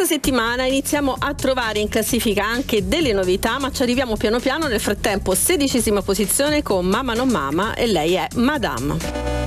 settimana iniziamo a trovare in classifica anche delle novità, ma ci arriviamo piano piano. Nel frattempo 16ª posizione con Mama non Mama e lei è Madame.